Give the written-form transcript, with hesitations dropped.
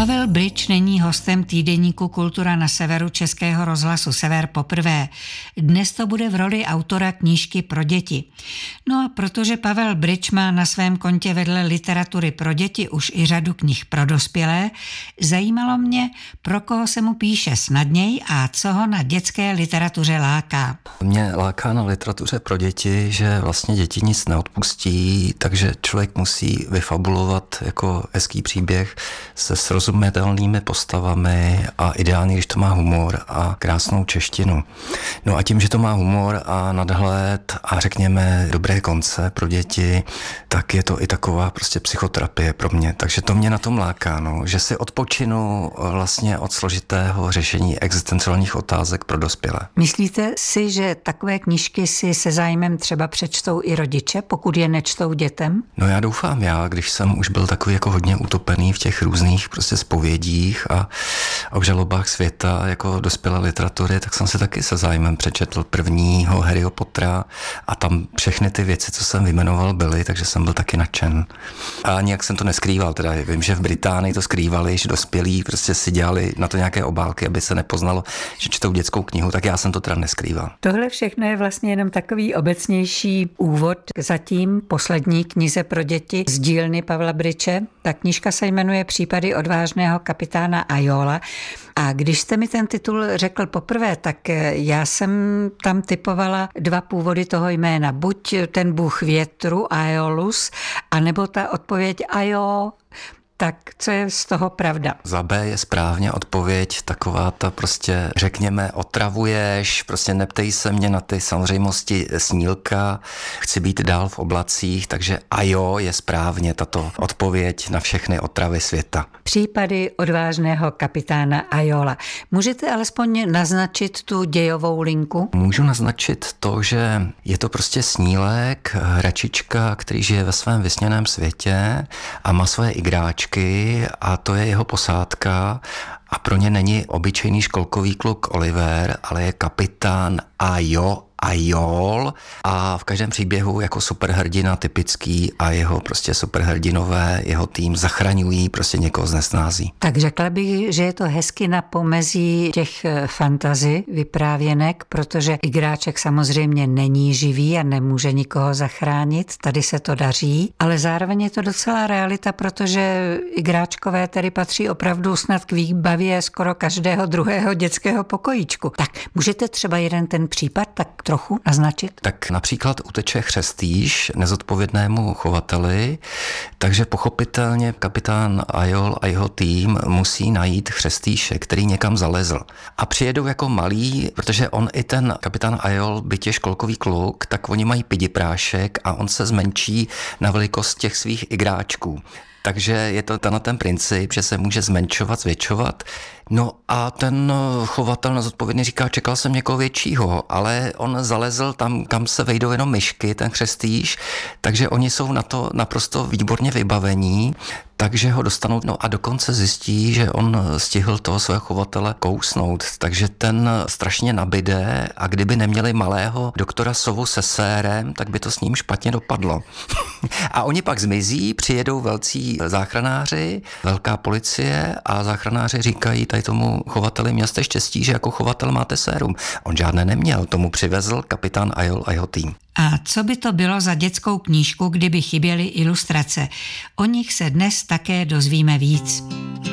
Pavel Bryč není hostem týdeníku Kultura na Severu Českého rozhlasu Sever poprvé. Dnes to bude v roli autora knížky pro děti. No a protože Pavel Bryč má na svém kontě vedle literatury pro děti už i řadu knih pro dospělé, zajímalo mě, pro koho se mu píše snadněji a co ho na dětské literatuře láká. Mě láká na literatuře pro děti, že vlastně děti nic neodpustí, takže člověk musí vyfabulovat jako hezký příběh se srozumitelnými postavami a ideálně, když to má humor a krásnou češtinu. No a tím, že to má humor a nadhled a řekněme dobré konce pro děti, tak je to i taková prostě psychoterapie pro mě. Takže to mě na tom láká, no, že si odpočinu vlastně od složitého řešení existenciálních otázek pro dospělé. Myslíte si, že takové knížky si se zájmem třeba přečtou i rodiče, pokud je nečtou dětem? No já doufám, když jsem už byl takový jako hodně utopený v těch různých prostě zpovědích a obžalobách světa jako dospělé literatury, tak jsem si taky se zájmem přečetl prvního Harryho Pottera a tam všechny ty věci, co jsem vyjmenoval, byly, takže jsem byl taky nadšen. A nějak jsem to neskrýval, teda vím, že v Británii to skrývali, že dospělí prostě si dělali na to nějaké obálky, aby se nepoznalo, že čtou dětskou knihu, tak já jsem to teda neskrýval. Tohle všechno je vlastně jenom takový obecnější úvod k zatím poslední knize pro děti z dílny Pavla Bryče. Ta knížka se jmenuje Případy odvážného kapitána Ajola. A když jste mi ten titul řekl poprvé, tak já jsem tam typovala dva původy toho jména. Buď ten bůh větru, Aeolus, anebo ta odpověď Ajo. Tak co je z toho pravda? Za B je správně odpověď, taková ta prostě, řekněme, otravuješ, prostě neptej se mě na ty samozřejmosti snílka, chci být dál v oblacích, takže Ajo je správně tato odpověď na všechny otravy světa. Případy odvážného kapitána Ajola. Můžete alespoň naznačit tu dějovou linku? Můžu naznačit to, že je to prostě snílek, hračička, který žije ve svém vysněném světě a má svoje igráčky, a to je jeho posádka a pro ně není obyčejný školkový kluk Oliver, ale je kapitán Ajol a v každém příběhu jako superhrdina typický a jeho prostě superhrdinové, jeho tým zachraňují prostě někoho z nesnází. Tak řekla bych, že je to hezky na pomezí těch fantasy vyprávěnek, protože igráček samozřejmě není živý a nemůže nikoho zachránit, tady se to daří, ale zároveň je to docela realita, protože igráčkové tedy patří opravdu snad k výbavě skoro každého druhého dětského pokojíčku. Tak můžete třeba jeden ten případ tak trochu naznačit? Tak například uteče chřestýš nezodpovědnému chovateli, takže pochopitelně kapitán Ajol a jeho tým musí najít chřestýše, který někam zalezl. A přijedou jako malí, protože on i ten kapitán Ajol, byť je školkový kluk, tak oni mají pidiprášek a on se zmenší na velikost těch svých igráčků. Takže je to ten princip, že se může zmenšovat, zvětšovat. No a ten chovatel nezodpovědný říká, čekal jsem někoho většího, ale on zalezl tam, kam se vejdou jenom myšky, ten chřestýš, takže oni jsou na to naprosto výborně vybavení, takže ho dostanou, no a dokonce zjistí, že on stihl toho svého chovatele kousnout, takže ten strašně nabide a kdyby neměli malého doktora Sovu se sérem, tak by to s ním špatně dopadlo. A oni pak zmizí, přijedou velcí záchranáři, velká policie a záchranáři říkají tady tomu chovateli, měl jste štěstí, že jako chovatel máte sérum. On žádné neměl, tomu přivezl kapitán Ajol a jeho tým. A co by to bylo za dětskou knížku, kdyby chyběly ilustrace? O nich se dnes také dozvíme víc.